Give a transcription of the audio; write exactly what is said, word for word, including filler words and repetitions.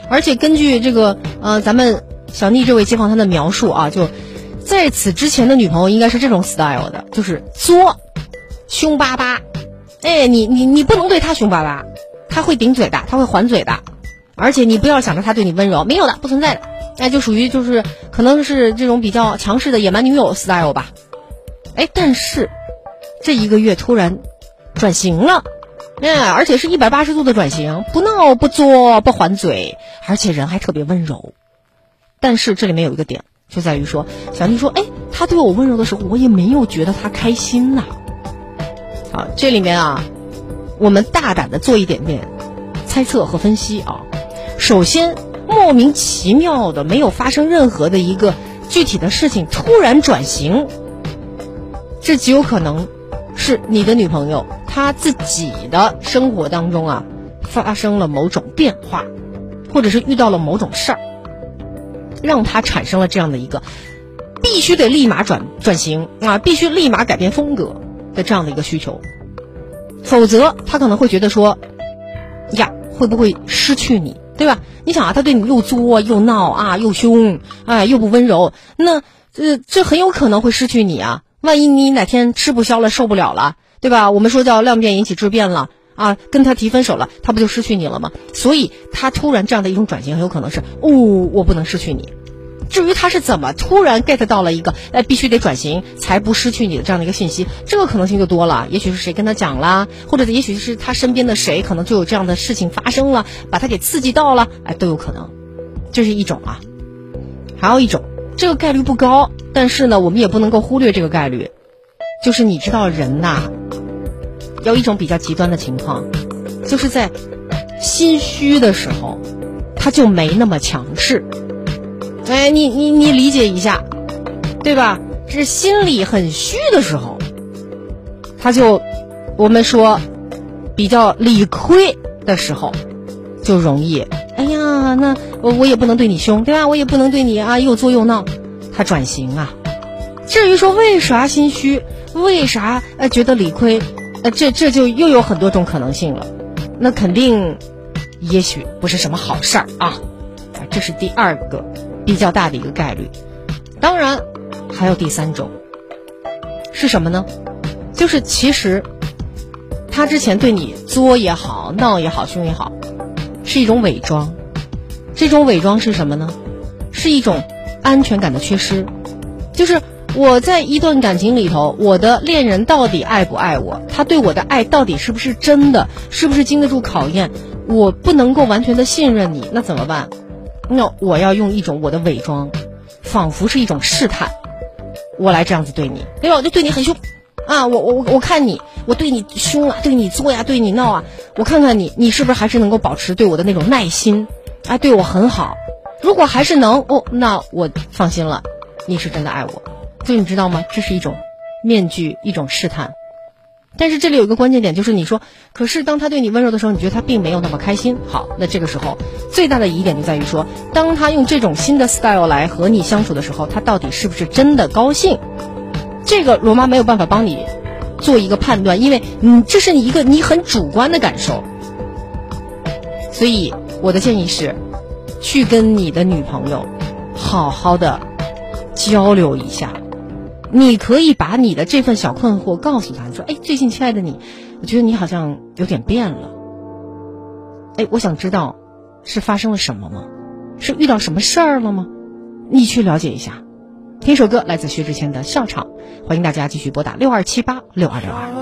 而且根据这个呃咱们小妮这位街坊他的描述啊，就在此之前的女朋友应该是这种 style 的，就是作凶巴巴。哎，你你你不能对他凶巴巴，他会顶嘴的，他会还嘴的，而且你不要想着他对你温柔，没有的，不存在的。哎，就属于就是可能是这种比较强势的野蛮女友 style 吧。哎，但是这一个月突然转型了，哎，而且是一百八十度的转型，不闹不作不还嘴，而且人还特别温柔。但是这里面有一个点，就在于说小妮说，哎，他对我温柔的时候，我也没有觉得他开心呐、啊。好，这里面啊，我们大胆的做一点点猜测和分析啊。首先，莫名其妙的没有发生任何的一个具体的事情，突然转型，这极有可能是你的女朋友她自己的生活当中啊发生了某种变化，或者是遇到了某种事儿，让她产生了这样的一个必须得立马转转型啊，必须立马改变风格的这样的一个需求。否则她可能会觉得说呀，会不会失去你，对吧？你想啊，他对你又作又闹啊，又凶，哎，又不温柔，那这这很有可能会失去你啊。万一你哪天吃不消了，受不了了，对吧？我们说叫量变引起质变了啊，跟他提分手了，他不就失去你了吗？所以他突然这样的一种转型，很有可能是哦，我不能失去你。至于他是怎么突然 get 到了一个哎必须得转型才不失去你的这样的一个信息，这个可能性就多了。也许是谁跟他讲啦，或者也许是他身边的谁可能就有这样的事情发生了，把他给刺激到了，哎，都有可能。这是一种啊。还有一种，这个概率不高，但是呢我们也不能够忽略这个概率，就是你知道人呐有一种比较极端的情况，就是在心虚的时候他就没那么强势。哎，你你你理解一下，对吧？是心里很虚的时候，他就我们说比较理亏的时候，就容易，哎呀，那我我也不能对你凶，对吧？我也不能对你啊又作又闹，他转型啊。至于说为啥心虚，为啥呃觉得理亏，呃这这就又有很多种可能性了。那肯定，也许不是什么好事儿啊。这是第二个比较大的一个概率。当然还有第三种是什么呢？就是其实他之前对你作也好闹也好凶也好，是一种伪装。这种伪装是什么呢？是一种安全感的缺失。就是我在一段感情里头，我的恋人到底爱不爱我，他对我的爱到底是不是真的，是不是经得住考验，我不能够完全的信任你，那怎么办？那我要用一种我的伪装，仿佛是一种试探，我来这样子对你，对吧？我就对你很凶啊，我我我看你，我对你凶啊，对你作呀，对你闹啊，我看看你，你是不是还是能够保持对我的那种耐心，啊，对我很好。如果还是能，哦，那我放心了，你是真的爱我。所以你知道吗？这是一种面具，一种试探。但是这里有一个关键点，就是你说，可是当他对你温柔的时候，你觉得他并没有那么开心。好，那这个时候最大的疑点就在于说，当他用这种新的 style 来和你相处的时候，他到底是不是真的高兴？这个罗妈没有办法帮你做一个判断，因为嗯，这是你一个你很主观的感受。所以我的建议是，去跟你的女朋友好好的交流一下。你可以把你的这份小困惑告诉他，你说，哎，最近亲爱的你，我觉得你好像有点变了。哎，我想知道是发生了什么吗？是遇到什么事儿了吗？你去了解一下。听首歌来自薛之谦的《笑场》，欢迎大家继续拨打六二七八六二六二。